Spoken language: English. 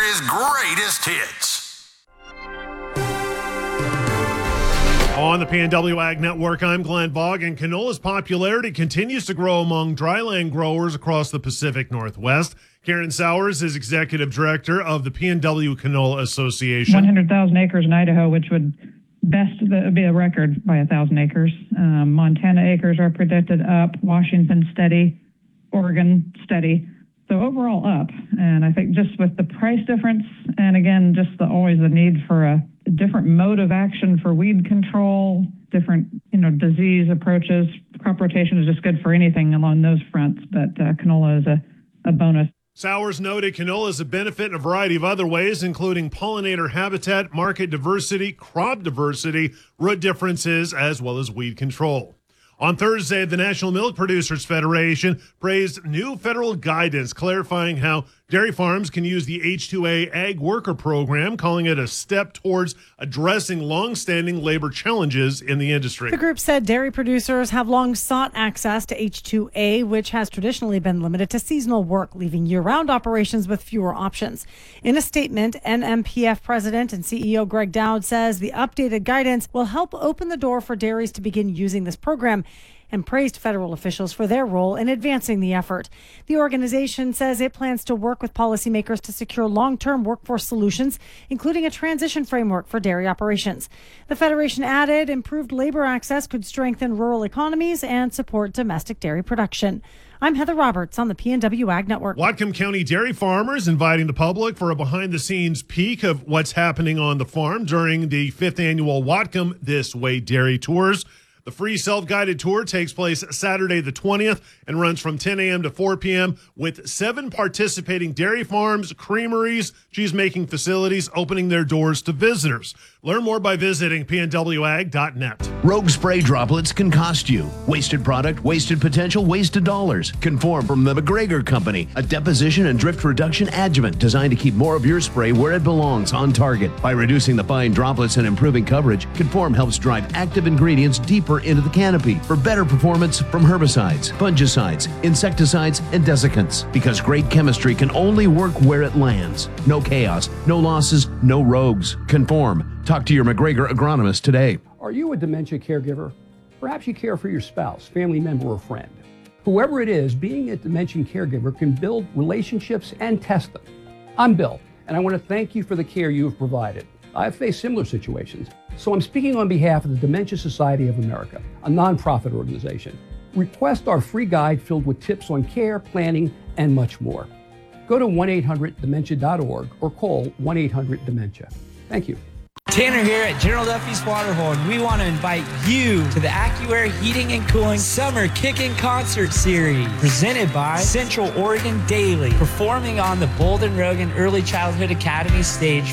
America's greatest hits. On the PNW Ag Network, I'm Glenn Vaughn, and canola's popularity continues to grow among dryland growers across the Pacific Northwest. Karen Sowers is executive director of the PNW Canola Association. 100,000 acres in Idaho, which would be a record by 1,000 acres. Montana acres are predicted up, Washington steady, Oregon steady. So overall up. And I think just with the price difference, and again, just always the need for a different mode of action for weed control, different, disease approaches. Crop rotation is just good for anything along those fronts, but canola is a bonus. Sowers noted canola is a benefit in a variety of other ways, including pollinator habitat, market diversity, crop diversity, root differences, as well as weed control. On Thursday, the National Milk Producers Federation praised new federal guidance clarifying how dairy farms can use the H-2A Ag Worker Program, calling it a step towards addressing long-standing labor challenges in the industry. The group said dairy producers have long sought access to H-2A, which has traditionally been limited to seasonal work, leaving year-round operations with fewer options. In a statement, NMPF President and CEO Greg Dowd says the updated guidance will help open the door for dairies to begin using this program, and praised federal officials for their role in advancing the effort. The organization says it plans to work with policymakers to secure long-term workforce solutions, including a transition framework for dairy operations. The Federation added improved labor access could strengthen rural economies and support domestic dairy production. I'm Heather Roberts on the PNW Ag Network. Whatcom County dairy farmers inviting the public for a behind-the-scenes peek of what's happening on the farm during the 5th annual Whatcom This Way Dairy Tours. The free self-guided tour takes place Saturday the 20th and runs from 10 a.m. to 4 p.m. with 7 participating dairy farms, creameries, cheese-making facilities opening their doors to visitors. Learn more by visiting pnwag.net. Rogue spray droplets can cost you. Wasted product, wasted potential, wasted dollars. Conform from the McGregor Company, a deposition and drift reduction adjuvant designed to keep more of your spray where it belongs, on target. By reducing the fine droplets and improving coverage, Conform helps drive active ingredients deeper into the canopy for better performance from herbicides, fungicides, insecticides, and desiccants. Because great chemistry can only work where it lands. No chaos, no losses, no rogues. Conform. Talk to your McGregor agronomist today. Are you a dementia caregiver? Perhaps you care for your spouse, family member, or friend. Whoever it is, being a dementia caregiver can build relationships and test them. I'm Bill, and I want to thank you for the care you have provided. I've faced similar situations, so I'm speaking on behalf of the Dementia Society of America, a nonprofit organization. Request our free guide filled with tips on care, planning, and much more. Go to 1-800-DEMENTIA.org or call 1-800-DEMENTIA. Thank you. Tanner here at General Duffy's Waterhole, and we want to invite you to the AccuAir Heating and Cooling Summer Kickin' Concert Series, presented by Central Oregon Daily, performing on the Bolden Rogan Early Childhood Academy stage